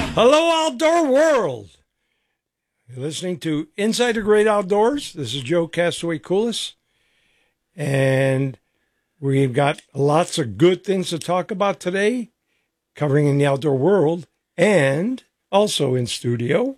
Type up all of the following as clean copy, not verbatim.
Hello, outdoor world. You're listening to Inside the Great Outdoors. This is Joe Castaway Coolis, and we've got lots of good things to talk about today, covering in the outdoor world, and also in studio.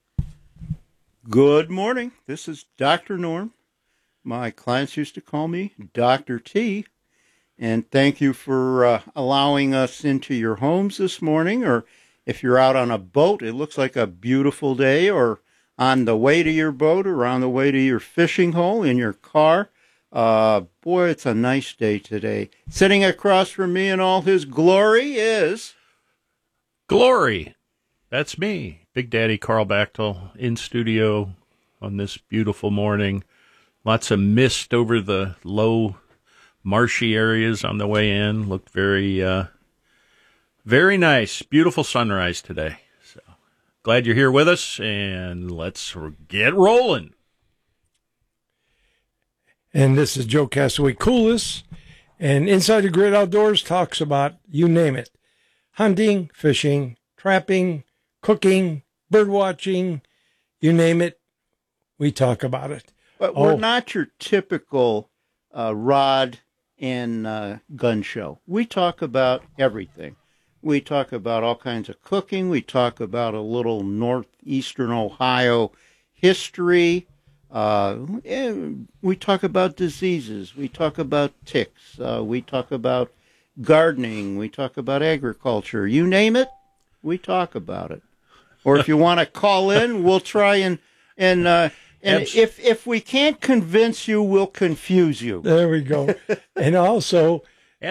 Good morning. This is Dr. Norm. My clients used to call me Dr. T. And thank you for allowing us into your homes this morning. Or if you're out on a boat, it looks like a beautiful day, or on the way to your boat, or on the way to your fishing hole in your car. Boy, it's a nice day today. Sitting across from me in all his glory is... Glory. That's me, Big Daddy Carl Bachtel, in studio on this beautiful morning. Lots of mist over the low, marshy areas on the way in. Looked very, very nice. Beautiful sunrise today. So glad you're here with us, and let's get rolling. And this is Joe Castaway Coolis, and Inside the Great Outdoors talks about, you name it, hunting, fishing, trapping, cooking, bird watching, you name it, we talk about it. But we're not your typical rod and gun show. We talk about everything. We talk about all kinds of cooking. We talk about a little northeastern Ohio history. We talk about diseases. We talk about ticks. We talk about gardening. We talk about agriculture. You name it, we talk about it. Or if you want to call in, we'll try and if we can't convince you, we'll confuse you. There we go. And also,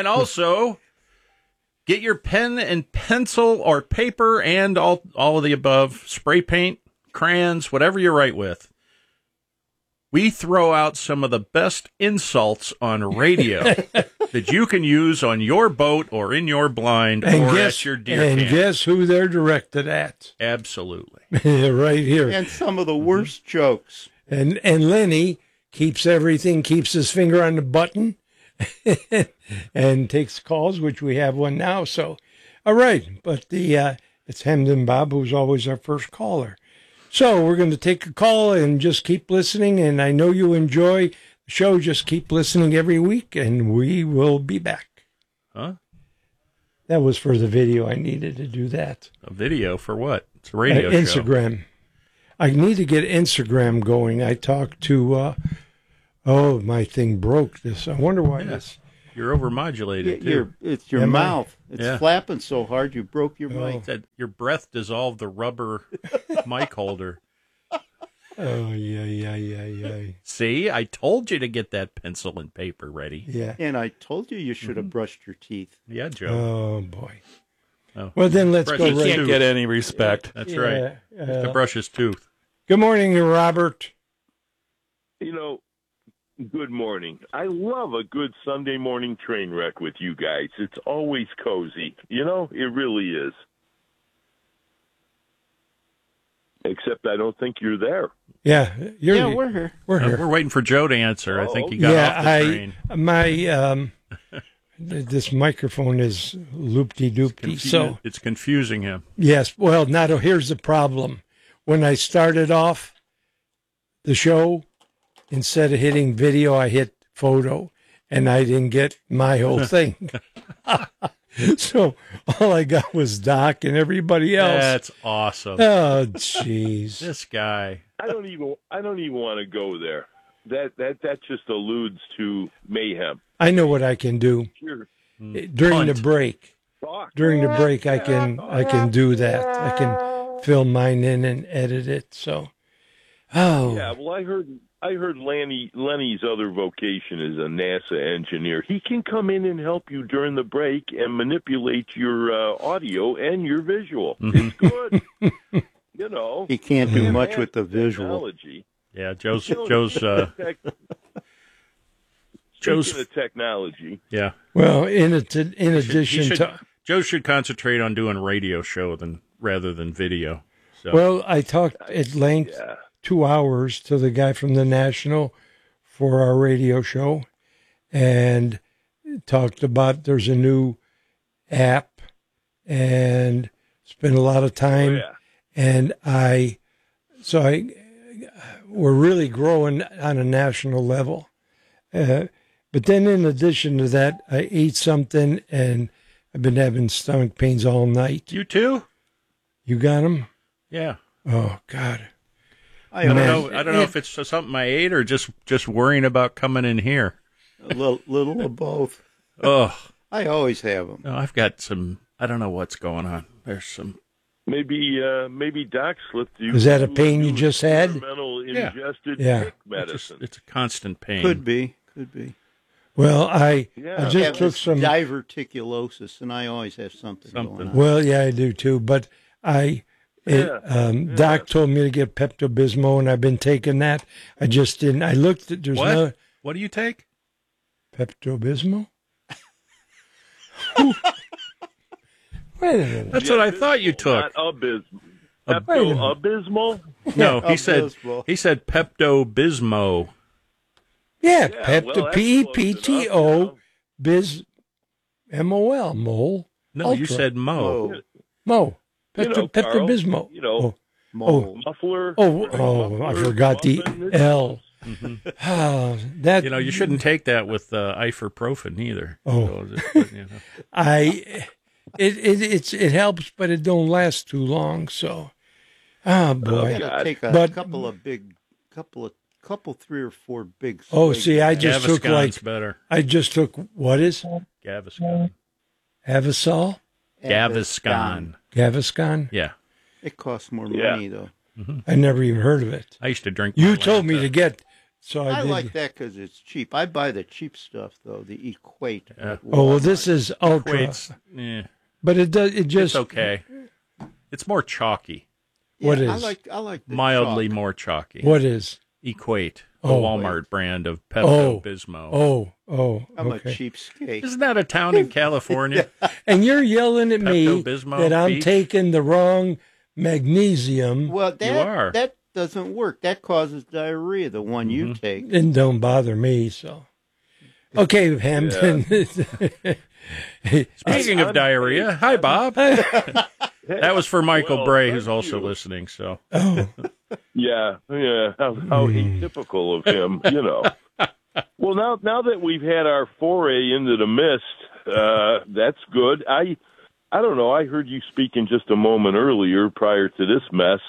get your pen and pencil or paper and all of the above, spray paint, crayons, whatever you write with. We throw out some of the best insults on radio that you can use on your boat or in your blind at your deer camp. And guess who they're directed at? Absolutely. Right here. And some of the worst jokes. And Lenny keeps his finger on the button and takes calls, which we have one now. So, all right. But it's Hemden Bob, who's always our first caller. So we're going to take a call and just keep listening. And I know you enjoy the show. Just keep listening every week, and we will be back. Huh? That was for the video. I needed to do that. A video for what? It's a radio show. Instagram. I need to get Instagram going. I talked to, my thing broke this. I wonder why this. You're overmodulated, too. It's your mouth. It's flapping so hard you broke your mic. Your breath dissolved the rubber mic holder. Oh, yeah. See, I told you to get that pencil and paper ready. Yeah. And I told you should have brushed your teeth. Yeah, Joe. Oh, boy. Oh. Well, then let's go right. He can't get any respect. That's right. To brush his tooth. Good morning, Robert. Good morning. I love a good Sunday morning train wreck with you guys. It's always cozy. It really is. Except I don't think you're there. Yeah, we're here. We're here. We're waiting for Joe to answer. I think he got off the train. My this microphone is loopy-doopy, so it's confusing him. Yes. Well, now here's the problem. When I started off the show, instead of hitting video, I hit photo, and I didn't get my whole thing. So all I got was Doc and everybody else. That's awesome. Oh, jeez. This guy. I don't even want to go there. That just alludes to mayhem. I know what I can do. Sure. During the break. During the break, I can do that. I can fill mine in and edit it. So, yeah. Well, I heard Lenny's other vocation is a NASA engineer. He can come in and help you during the break and manipulate your audio and your visual. It's good. He can't do much with the visual. Technology. Yeah, Joe's Speaking of technology. Yeah. Well, in addition to Joe should concentrate on doing radio show rather than video. So. Well, I talked at length 2 hours to the guy from the National for our radio show, and talked about there's a new app and spend a lot of time, yeah. and we're really growing on a national level. But then in addition to that, I ate something, and I've been having stomach pains all night. You too? You got them? Yeah. Oh, God. I don't know if it's something I ate or just worrying about coming in here. A little of both. Oh, I always have them. no, I've got some. I don't know what's going on. There's some. Maybe Doc slipped you. Was that a pain you just had? Experimental Yeah. ingested Yeah. tick medicine. It's a constant pain. Could be. Well, I Yeah. just took some. diverticulosis, and I always have something going on. Well, yeah, I do too. But Doc told me to get Pepto-Bismol, and I've been taking that. I just didn't. I looked at there's What? no What do you take? Pepto-Bismol. Wait a minute. That's what I thought you took. Not abysmal. Wait a minute. Abysmal? No, he said Abysmal. Pepto-Bismol. Yeah, Yeah, Pepto, well, that's P-E-P-T-O, close enough, Biz, M-O-L, Mole. No, you Ultra. said Mo. Oh, Mo. You know, Carl, Pepto-Bismol. you know, mole. Muffler. I muffler, forgot the muffin, L. Mm-hmm. Oh, that You know, you shouldn't take that with ibuprofen either. Oh. You know. it helps, but it don't last too long. So, boy. I gotta take a But- couple, 3 or 4 big. Oh, swigs see, of I that. just took Gaviscon's better. I just took what is Gaviscon. Avasol, Gaviscon. Gaviscon. Yeah. It costs more Yeah. money though. I never even heard of it. I used to drink. You my told me Lanta. to get, so I I did. like that because it's cheap. I buy the cheap stuff though, the Equate. at Oh well, Walmart. this is ultra, Equates, but it does. It it's just okay. It's more chalky. what Yeah, is? I like the Mildly chalk. more chalky. What is? Equate, the Oh. Walmart brand of Oh. Pepto-Bismol. I'm a okay. cheapskate. Isn't that a town in California? And you're yelling at me Pepto-Bismol that I'm Beach? taking the wrong magnesium. Well, are. that doesn't work. That causes diarrhea. The one you take. It don't bother me. So, okay, Hampton. Speaking of diarrhea, hi, Bob. That was for Michael Well, Bray, thank who's also you. listening. So Oh, Yeah. How atypical of him, you know. Well, now that we've had our foray into the mist, that's good. I don't know. I heard you speaking just a moment earlier, prior to this mess.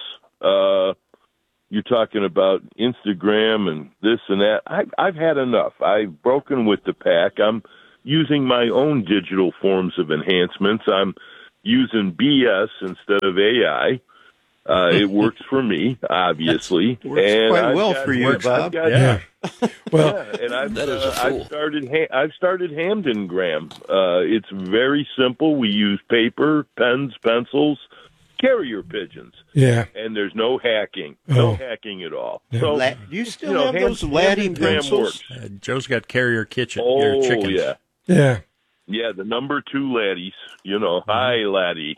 You're talking about Instagram and this and that. I've had enough. I've broken with the pack. I'm using my own digital forms of enhancements. I'm using BS instead of AI. It works for me, obviously. Works and quite I've well got- for you, I've Bob. got- yeah. Well, yeah, and I've, That is a fool. I've started Hamdengram. It's very simple. We use paper, pens, pencils, carrier pigeons, yeah. and there's no hacking. Oh. No hacking at all. Yeah. So, Do you still you know, have those Laddie Hamdengram pencils? works. Joe's got carrier kitchen. Oh, your chickens. yeah. Yeah. Yeah, the number 2 laddies. You know, hi, laddie.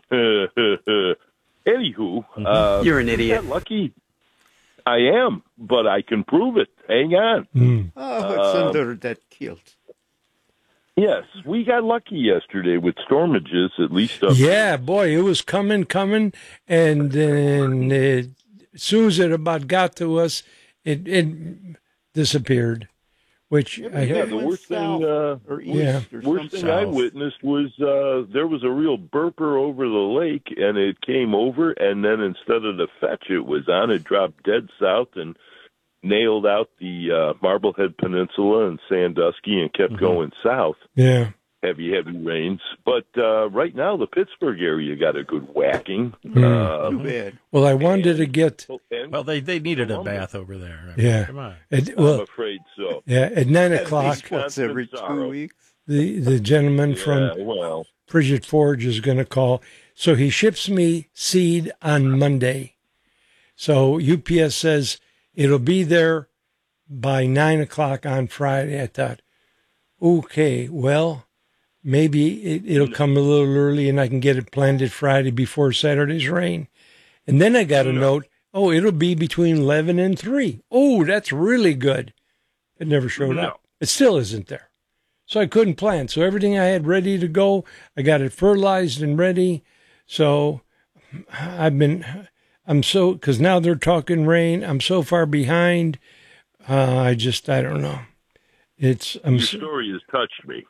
Anywho, You're an I idiot. got lucky. I am, but I can prove it. Hang on. Mm. Oh, it's under that kilt. Yes, we got lucky yesterday with stormages, at least up Yeah, boy, it was coming, and then as soon as it about got to us, it disappeared. Which Yeah, the worst thing, or east yeah. or worst something. thing I South. witnessed was there was a real burper over the lake, and it came over, and then instead of the fetch it was on, it dropped dead south and nailed out the Marblehead Peninsula and Sandusky and kept going south. yeah, Heavy rains. But right now, the Pittsburgh area got a good whacking. Too bad. well, I wanted to get And Well, they needed a Columbus. bath over there. I mean, Yeah. Come on. at, I'm well, afraid so. yeah, at 9 At o'clock. least once every 2 weeks. The gentleman Yeah, from well, Frigid Forge is going to call. So he ships me seed on Monday. So UPS says it'll be there by 9 o'clock on Friday. I thought, okay, well, maybe it'll come a little early and I can get it planted Friday before Saturday's rain. And then I got a note, oh, it'll be between 11 and 3. Oh, that's really good. It never showed No. up. It still isn't there. So I couldn't plant. So everything I had ready to go, I got it fertilized and ready. So because now they're talking rain. I'm so far behind. I don't know. Your story has touched me.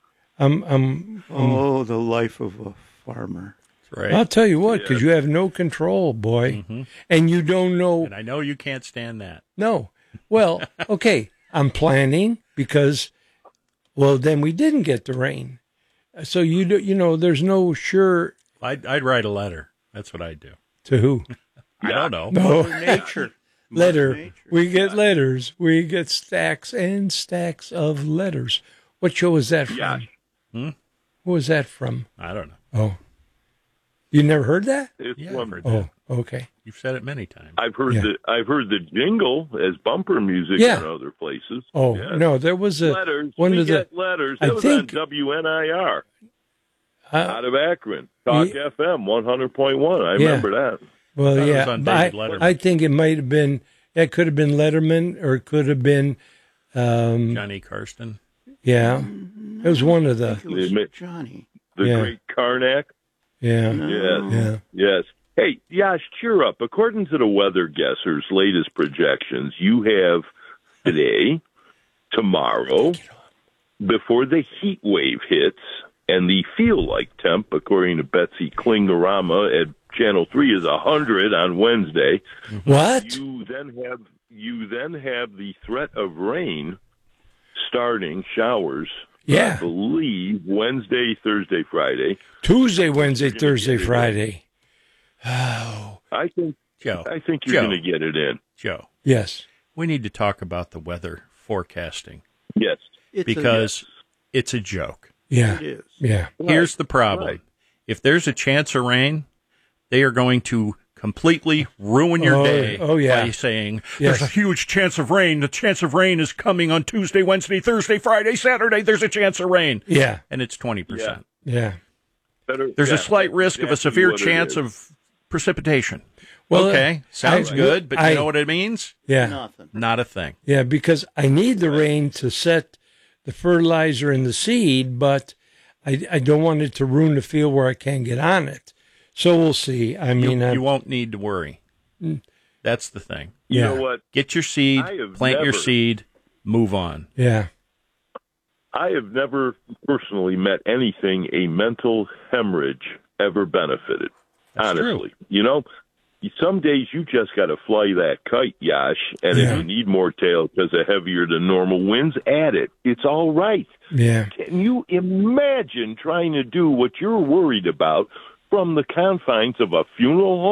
The life of a farmer. Right. I'll tell you what, because you have no control, boy, and you don't know. And I know you can't stand that. No. Well, okay, I'm planning because, then we didn't get the rain. So, there's no sure. I'd write a letter. That's what I'd do. To who? I don't know. No. Mother Nature. Letter. Nature. We get letters. We get stacks and stacks of letters. What show is that from? Yeah. Who was that from? I don't know. Oh. You never heard that? It's Yeah, one- I've heard that. Oh, okay. You've said it many times. I've heard Yeah. the jingle as bumper music Yeah. in other places. Oh, Yeah. no, there was a Letters. one we of the get letters. I That was think- on WNIR out of Akron. Talk FM 100.1. I remember that. well, Thought it yeah, was on but David Letterman. I think it might have been. It could have been Letterman, or it could have been. Johnny Karsten. Yeah, it was one of the. It was Johnny. The Yeah. great Karnak. Yeah, Yes. yeah. Yes. Hey, Yash, cheer up. According to the weather guessers' latest projections, you have today, tomorrow, before the heat wave hits, and the feel-like temp, according to Betsy Klingorama at Channel 3, is 100 on Wednesday. What? You then have the threat of rain starting, showers. Yeah. I believe Wednesday, Thursday, Friday. Tuesday, Wednesday, Thursday, Friday. Oh, I think Joe. you're going to get it in. Joe. yes. We need to talk about the weather forecasting Yes. because it's a joke. Yeah. It is. Yeah. Here's the problem. Right. If there's a chance of rain, they are going to completely ruin your day yeah. by saying, Yes. there's a huge chance of rain. The chance of rain is coming on Tuesday, Wednesday, Thursday, Friday, Saturday. There's a chance of rain. Yeah. And it's 20%. Yeah. There's a slight risk of a exactly severe what it chance is. of precipitation. Well, okay, sounds good, but I- you know what it means? Yeah. Nothing. Not a thing. Yeah, because I need the rain to set the fertilizer in the seed, but I don't want it to ruin the field where I can't get on it. So we'll see. I mean, You won't need to worry. That's the thing. You yeah. know what? Get your seed, I have plant your never- seed, move on. Yeah. I have never personally met anything a mental hemorrhage ever benefited. That's honestly, you know, some days you just got to fly that kite, Yash, and Yeah. if you need more tail because of heavier than normal winds, add it. It's all right. Yeah. Can you imagine trying to do what you're worried about from the confines of a funeral home?